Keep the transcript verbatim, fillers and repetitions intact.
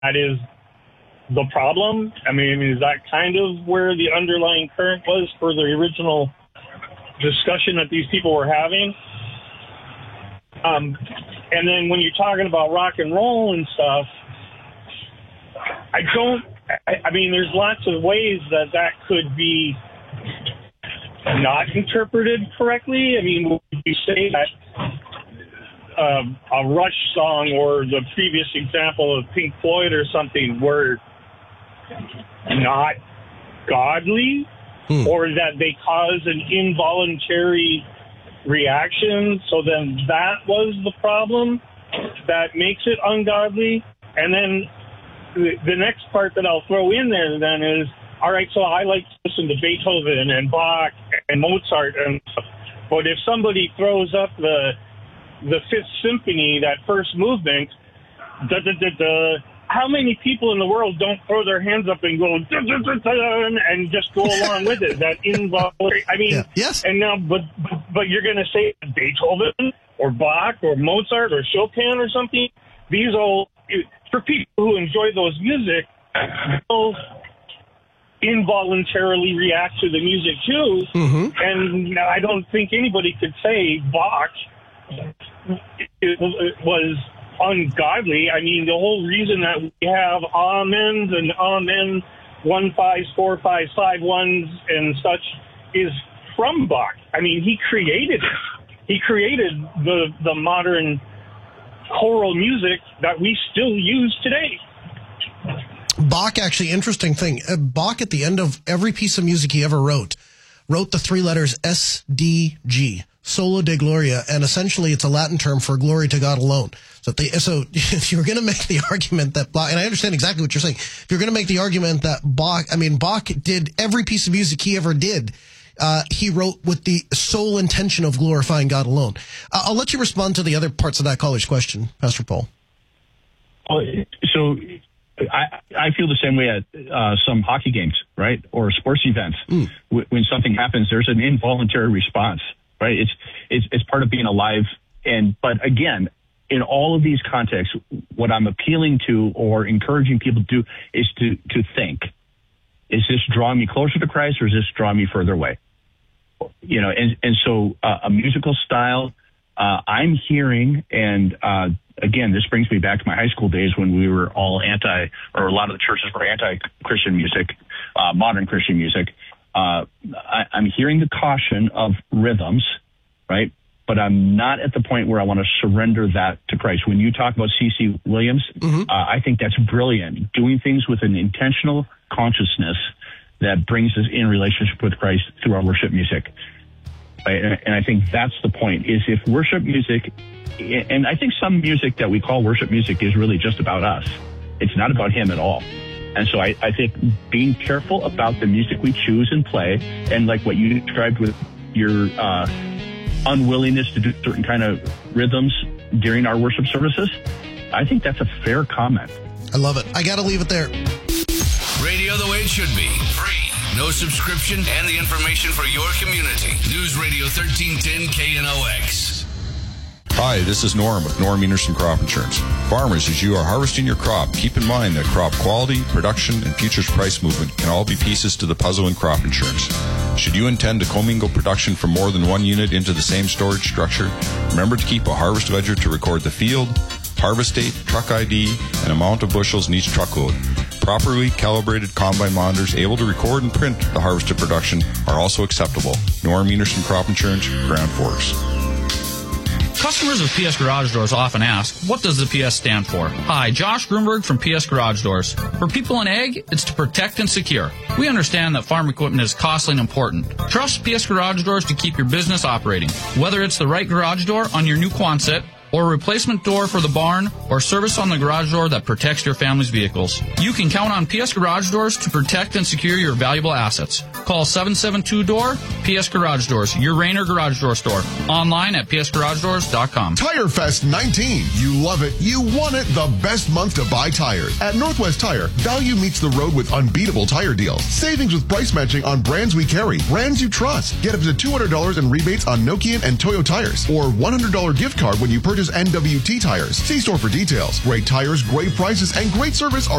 that is the problem? I mean, is that kind of where the underlying current was for the original discussion that these people were having? Um, and then when you're talking about rock and roll and stuff, I don't, I, I mean, there's lots of ways that that could be not interpreted correctly. I mean, would you say that um, a Rush song or the previous example of Pink Floyd or something were not godly, hmm. or that they cause an involuntary reaction, so then that was the problem that makes it ungodly? And then the, the next part that I'll throw in there then is, all right, so I like to listen to Beethoven and Bach and Mozart and stuff, but if somebody throws up the the Fifth Symphony, that first movement, da da da da, how many people in the world don't throw their hands up and go da, da, da, da, and just go along with it? That involuntary. I mean, yeah. Yes. And now, but but, but you're going to say Beethoven or Bach or Mozart or Chopin or something. These all, for people who enjoy those music, they'll involuntarily react to the music too. Mm-hmm. And I don't think anybody could say Bach it was ungodly. I mean, the whole reason that we have amens and amen, one fives, four fives, five ones, and such is from Bach. I mean, he created it. He created the the modern choral music that we still use today. Bach, actually, interesting thing. Uh, Bach, at the end of every piece of music he ever wrote, wrote the three letters S D G. Solo de Gloria, and essentially it's a Latin term for glory to God alone. So, they, so if you're going to make the argument that Bach, and I understand exactly what you're saying, if you're going to make the argument that Bach, I mean, Bach did every piece of music he ever did, uh, he wrote with the sole intention of glorifying God alone. Uh, I'll let you respond to the other parts of that caller's question, Pastor Paul. So I, I feel the same way at uh, some hockey games, right, or sports events. Mm. W- when something happens, there's an involuntary response. Right, it's it's it's part of being alive, and but again, in all of these contexts, what I'm appealing to or encouraging people to do is to to think: is this drawing me closer to Christ, or is this drawing me further away? You know, and and so uh, a musical style, uh, I'm hearing, and uh, again, this brings me back to my high school days when we were all anti, or a lot of the churches were anti-Christian music, uh, modern Christian music. Uh, I, I'm hearing the caution of rhythms, right? But I'm not at the point where I want to surrender that to Christ. When you talk about C C Williams, mm-hmm. uh, I think that's brilliant. Doing things with an intentional consciousness that brings us in relationship with Christ through our worship music. Right? And, and I think that's the point, is if worship music, and I think some music that we call worship music is really just about us. It's not about him at all. And so I, I think being careful about the music we choose and play, and like what you described with your uh, unwillingness to do certain kind of rhythms during our worship services, I think that's a fair comment. I love it. I got to leave it there. Radio the way it should be. Free. No subscription, and the information for your community. News Radio thirteen ten K N O X. Hi, this is Norm with Norm Enerson Crop Insurance. Farmers, as you are harvesting your crop, keep in mind that crop quality, production, and futures price movement can all be pieces to the puzzle in crop insurance. Should you intend to commingle production from more than one unit into the same storage structure, remember to keep a harvest ledger to record the field, harvest date, truck I D, and amount of bushels in each truckload. Properly calibrated combine monitors able to record and print the harvested production are also acceptable. Norm Enerson Crop Insurance, Grand Forks. Customers of P S Garage Doors often ask, what does the P S stand for? Hi, Josh Grunberg from P S Garage Doors. For people in ag, it's to protect and secure. We understand that farm equipment is costly and important. Trust P S Garage Doors to keep your business operating. Whether it's the right garage door on your new Quonset, or a replacement door for the barn, or service on the garage door that protects your family's vehicles, you can count on P S Garage Doors to protect and secure your valuable assets. Call seven seven two D O O R, P S Garage Doors, your Rainer Garage Door store. Online at P S garage doors dot com. Tire Fest nineteen. You love it. You want it. The best month to buy tires. At Northwest Tire, value meets the road with unbeatable tire deals. Savings with price matching on brands we carry, brands you trust. Get up to two hundred dollars in rebates on Nokian and Toyo tires, or one hundred dollars gift card when you purchase Rogers N W T Tires. See store for details. Great tires, great prices, and great service are